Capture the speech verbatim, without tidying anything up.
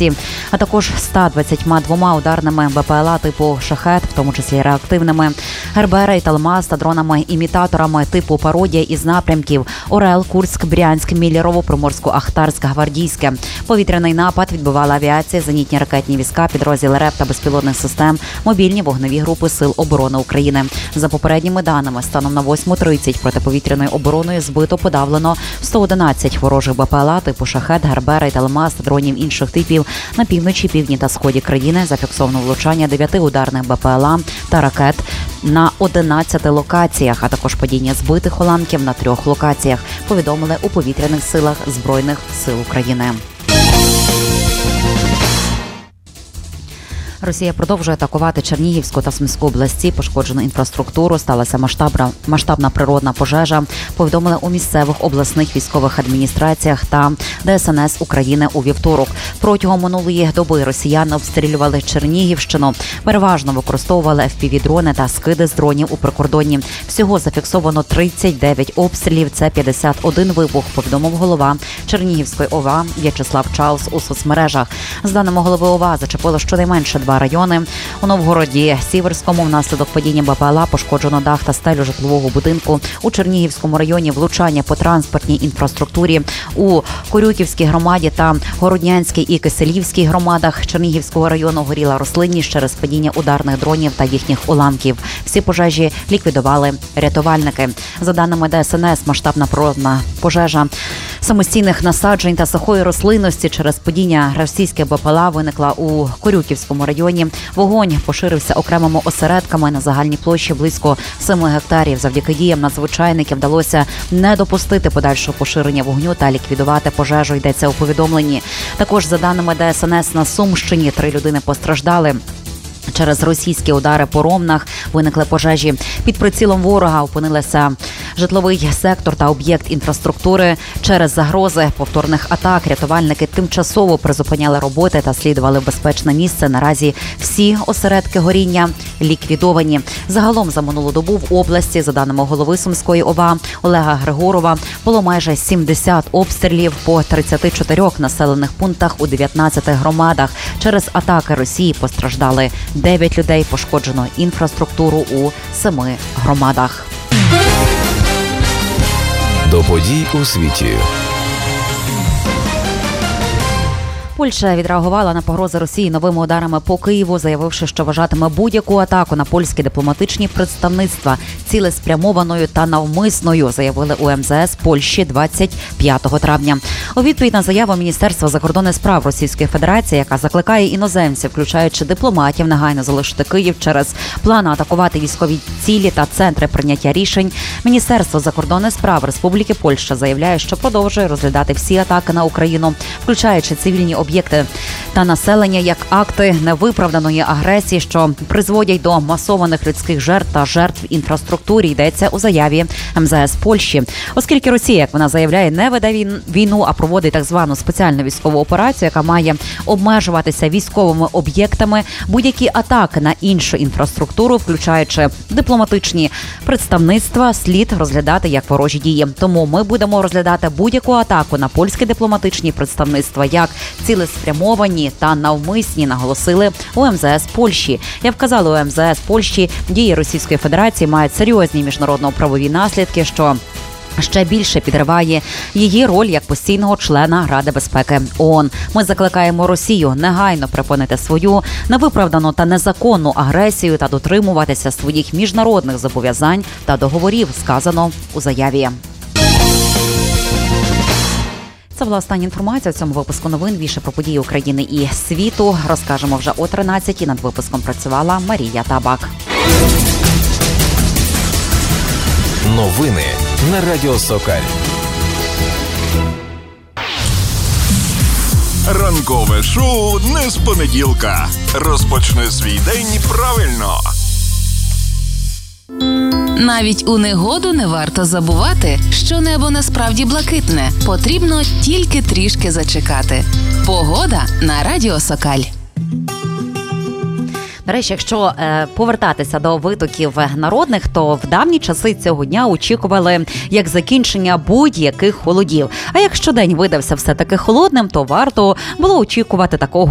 області, а також ста двадцятьма двома ударними БПЛА типу «Шахед», в тому числі реактивними, «Гербера» і «Талмаз» та дронами-імітаторами типу «Пародія» із напрямків Орел, Курськ, Брянськ, Міллерово, Приморську, Ахтарськ, Гвардійське. Повітряний напад відбивала авіація, зенітні ракетні війська, підрозділи РЕП та безпілотних систем, мобільні вогневі групи Сил оборони України. За попередніми даними, станом на восьму тридцять протиповітряною обороною збито, подавлено сто одинадцять ворожих БПЛА типу «Шахед», «Гербера» і «Талмаз» та дронів інших типів. На півночі, півдні та сході країни зафіксовано влучання дев'яти ударних БПЛА та ракет на одинадцяти локаціях, а також падіння збитих уламків на трьох локаціях, повідомили у повітряних силах Збройних сил України. Росія продовжує атакувати Чернігівську та Сумську області. Пошкоджену інфраструктуру, сталася масштабна, масштабна природна пожежа, повідомили у місцевих обласних військових адміністраціях та ДСНС України у вівторок. Протягом минулої доби росіяни обстрілювали Чернігівщину, переважно використовували еф пі ві-дрони та скиди з дронів у прикордонні. Всього зафіксовано тридцять дев'ять обстрілів, це п'ятдесят один вибух, повідомив голова Чернігівської ОВА В'ячеслав Чаус у соцмережах. З даними голови ОВА, зачепило щонайменше два райони. У Новгороді Сіверському внаслідок падіння БПЛА пошкоджено дах та стелю житлового будинку. У Чернігівському районі влучання по транспортній інфраструктурі. У Корюківській громаді та Городнянській і Киселівській громадах Чернігівського району горіла рослинність через падіння ударних дронів та їхніх уламків. Всі пожежі ліквідували рятувальники. За даними ДСНС, масштабна природна пожежа самостійних насаджень та сухої рослинності через падіння російських БПЛА виникла у Корюківському районі. Вогонь поширився окремими осередками на загальній площі близько семи гектарів. Завдяки діям надзвичайників вдалося не допустити подальшого поширення вогню та ліквідувати пожежу, йдеться у повідомленні. Також за даними ДСНС, на Сумщині три людини постраждали. Через російські удари по Ромнах виникли пожежі. Під прицілом ворога опинилися житловий сектор та об'єкт інфраструктури. Через загрози повторних атак рятувальники тимчасово призупиняли роботи та слідували в безпечне місце. Наразі всі осередки горіння ліквідовані. Загалом за минулу добу в області, за даними голови Сумської ОВА Олега Григорова, було майже сімдесят обстрілів по тридцяти чотирьох населених пунктах у дев'ятнадцяти громадах. Через атаки Росії постраждали дев'ять людей, пошкоджено інфраструктуру у семи громадах. До подій у світі. Польща відреагувала на погрози Росії новими ударами по Києву, заявивши, що вважатиме будь-яку атаку на польські дипломатичні представництва цілеспрямованою та навмисною, заявили у ем зе ес Польщі двадцять п'ятого травня. У відповідь на заяву Міністерства закордонних справ Російської Федерації, яка закликає іноземців, включаючи дипломатів, негайно залишити Київ через плани атакувати військові цілі та центри прийняття рішень, Міністерство закордонних справ Республіки Польща заявляє, що продовжує розглядати всі атаки на Україну, включаючи цивільні об'єкти та населення, як акти невиправданої агресії, що призводять до масованих людських жертв та жертв в інфраструктурі, йдеться у заяві ем зе ес Польщі. Оскільки Росія, як вона заявляє, не веде війну, а проводить так звану спеціальну військову операцію, яка має обмежуватися військовими об'єктами, будь-які атаки на іншу інфраструктуру, включаючи дипломатичні представництва, слід розглядати як ворожі дії. Тому ми будемо розглядати будь-яку атаку на польські дипломатичні представництва як цілеспрямовані та навмисні, наголосили у ем зе ес Польщі. Як вказали у ем зе ес Польщі, дії Російської Федерації мають серйозні міжнародно-правові наслідки, що ще більше підриває її роль як постійного члена Ради безпеки ООН. Ми закликаємо Росію негайно припинити свою невиправдану та незаконну агресію та дотримуватися своїх міжнародних зобов'язань та договорів, сказано у заяві. Це була остання інформація в цьому випуску новин. Більше про події України і світу розкажемо вже о тринадцятій. Над випуском працювала Марія Табак. Новини на Радіо Сокаль. Ранкове шоу не з понеділка. Розпочни свій день правильно. Навіть у негоду не варто забувати, що небо насправді блакитне. Потрібно тільки трішки зачекати. Погода на Радіо Сокаль. До речі, якщо е, повертатися до витоків народних, то в давні часи цього дня очікували як закінчення будь-яких холодів. А якщо день видався все-таки холодним, то варто було очікувати такого